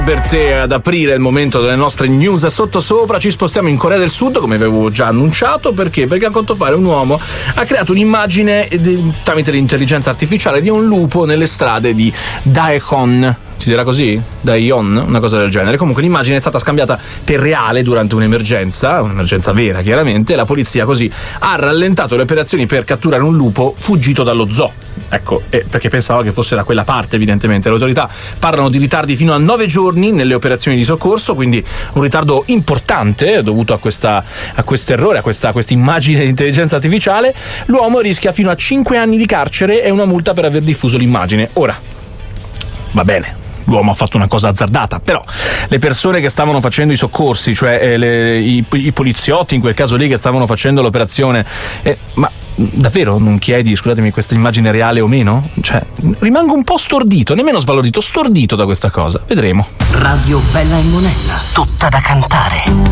Per te ad aprire il momento delle nostre news sottosopra ci spostiamo in Corea del Sud, come avevo già annunciato. Perché a quanto pare un uomo ha creato un'immagine tramite l'intelligenza artificiale di un lupo nelle strade di Daejeon. Si dirà così? Daejeon? Una cosa del genere. Comunque l'immagine è stata scambiata per reale durante un'emergenza vera chiaramente. La polizia così ha rallentato le operazioni per catturare un lupo fuggito dallo zoo. Ecco, perché pensava che fosse da quella parte, evidentemente. Le autorità parlano di ritardi fino a 9 giorni nelle operazioni di soccorso, quindi un ritardo importante dovuto a questo errore, a questa immagine di intelligenza artificiale. L'uomo rischia fino a 5 anni di carcere e una multa per aver diffuso l'immagine. Ora, va bene, l'uomo ha fatto una cosa azzardata, però le persone che stavano facendo i soccorsi, cioè i poliziotti in quel caso lì che stavano facendo l'operazione, ma davvero non chiedi, scusatemi, questa immagine reale o meno? Cioè, rimango un po' stordito, nemmeno sbalordito, stordito da questa cosa. Vedremo. Radio Bella e Monella, tutta da cantare.